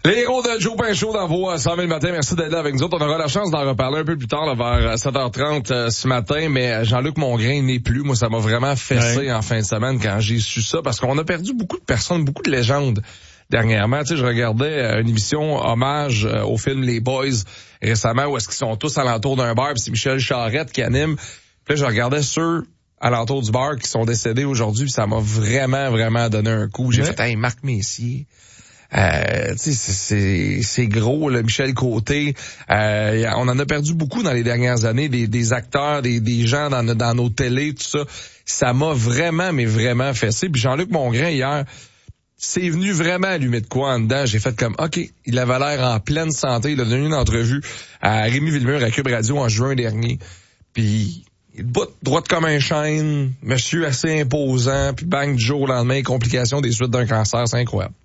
Les héros de Joe Pinchot dans vos 100 000 matin. Merci d'être là avec nous autres. On aura la chance d'en reparler un peu plus tard, là, vers 7h30 ce matin. Mais Jean-Luc Mongrain n'est plus. Moi, ça m'a vraiment fessé en fin de semaine quand j'ai su ça. Parce qu'on a perdu beaucoup de personnes, beaucoup de légendes dernièrement. Tu sais, je regardais une émission hommage au film Les Boys récemment où est-ce qu'ils sont tous alentour d'un bar. Puis c'est Michel Charette qui anime. Puis là, je regardais ceux alentour du bar qui sont décédés aujourd'hui. Puis ça m'a vraiment, vraiment donné un coup. J'ai fait, hey, Marc Messier. C'est gros, là, Michel Côté. On en a perdu beaucoup dans les dernières années, des acteurs, des gens dans nos télés, tout ça. Ça m'a vraiment, mais vraiment fessé. Puis Jean-Luc Mongrain, hier, c'est venu vraiment allumer de quoi en dedans. J'ai fait comme, OK, il avait l'air en pleine santé. Il a donné une entrevue à Rémi Villemur à Cube Radio en juin dernier. Puis, il botte droite comme un chêne, monsieur assez imposant, puis bang, du jour au lendemain, complications des suites d'un cancer, c'est incroyable.